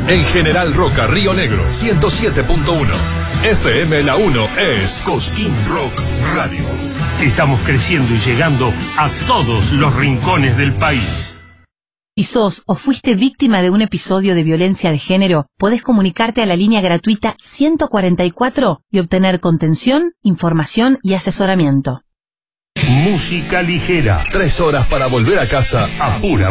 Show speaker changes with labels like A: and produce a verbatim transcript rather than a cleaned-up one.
A: En General Roca, Río Negro, ciento siete punto uno. F M La uno es Cosquín Rock Radio.
B: Estamos creciendo y llegando a todos los rincones del país.
C: Si sos o fuiste víctima de un episodio de violencia de género, podés comunicarte a la línea gratuita ciento cuarenta y cuatro y obtener contención, información y asesoramiento.
B: Música ligera.
A: Tres horas para volver a casa
B: a pura